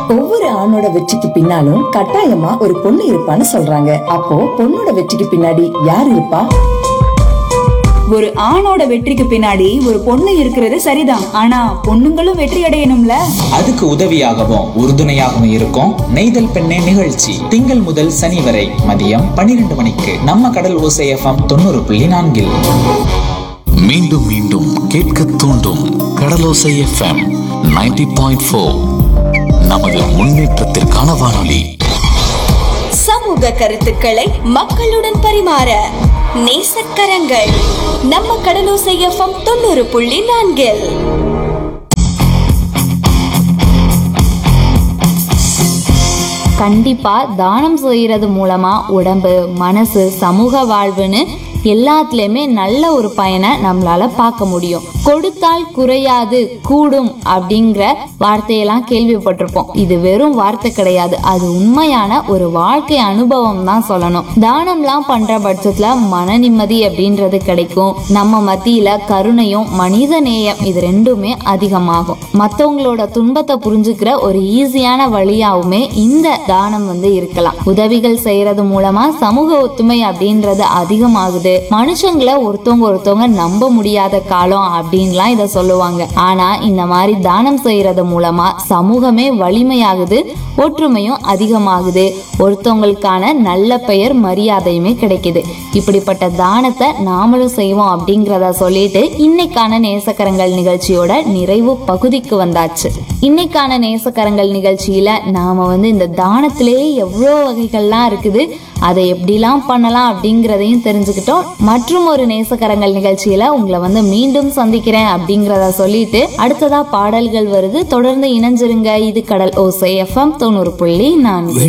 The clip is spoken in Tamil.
ஒவ்வொரு ஆணோட வெற்றிக்கு பின்னாலும் கட்டாயமா ஒரு பொண்ணு இருப்பான்னு சொல்றாங்க. அப்போ பொண்ணோட வெற்றிக்கு பின்னாடி யார் இருப்பா? ஒரு ஆணோட வெற்றிக்கு பின்னாடி ஒரு பொண்ணு இருக்கிறது சரிதான். ஆனா பொண்ணுங்களும் வெற்றி அடையணும்ல. அதுக்கு உதவியாகவும் உறுதுணையாகவும் இருக்கும் நெய்தல் பெண்ணே நிகழ்ச்சி. திங்கள் முதல் சனி வரை மதியம் 12 மணிக்கு நம்ம கடல் ஓசை FM 90.4. மீண்டும் மீண்டும் கேட்க தூண்டும் கடலோசை FM 90.4. நமது முன்னேற்றத்திற்கான வானொலி. சமூக கருத்துக்களை மக்களுடன் பரிமாற நேசக்கரங்கள் நம்ம கடலோசை FM 90.4. கண்டிப்பா தானம் செய்யறது மூலமா உடம்பு, மனசு, சமூக வாழ்வுன்னு எல்லாத்துலயுமே நல்ல ஒரு பயனை நம்மளால பார்க்க முடியும். கொடுத்தால் குறையாது கூடும் அப்படிங்கிற வார்த்தையெல்லாம் கேள்விப்பட்டிருப்போம். இது வெறும் வார்த்தை கிடையாது, அது உண்மையான ஒரு வாழ்க்கை அனுபவம் தான் சொல்லணும். தானம்லாம் பண்ற பட்சத்துல மன நிம்மதி அப்படின்றது கிடைக்கும். நம்ம மத்தியில கருணையும் மனித நேயம் இது ரெண்டுமே அதிகமாகும். மத்தவங்களோட துன்பத்தை புரிஞ்சுக்கிற ஒரு ஈஸியான வழியாவுமே இந்த தானம் இருக்கலாம். உதவிகள் செய்யறது மூலமா சமூக ஒத்துமை அப்படின்றது அதிகமாகுது. மனுஷங்களை ஒருத்தவங்க நம்ப முடியாத காலம் அப்படின்லாம் இத சொல்லுவாங்க. ஆனா இந்த மாதிரி தானம் செய்யறது மூலமா சமூகமே வலிமையாகுது, ஒற்றுமையும் அதிகமாகுது, ஒருத்தவங்களுக்கான நல்ல பெயர் மரியாதையுமே கிடைக்குது. இப்படிப்பட்ட தானத்தை நாமளும் செய்வோம் அப்படிங்கிறத சொல்லிட்டு இன்னைக்கான நேசக்கரங்கள் நிகழ்ச்சியோட நிறைவு பகுதிக்கு வந்தாச்சு. இன்னைக்கான நேசக்கரங்கள் நிகழ்ச்சியில நாம இந்த தானத்திலேயே எவ்வளோ வகைகள்லாம் இருக்குது, அதை எப்படிலாம் பண்ணலாம் அப்படிங்கிறதையும் தெரிஞ்சுக்கிட்டோம். மற்றும் ஒரு நேசக்கரங்கள் நிகழ்ச்சியில உங்களை மீண்டும் சந்திக்கிறேன் அப்படிங்கிறத சொல்லிட்டு அடுத்ததா பாடல்கள் வருது. தொடர்ந்து இணைஞ்சிருங்க. இது கடல் ஓசை FM 90.4.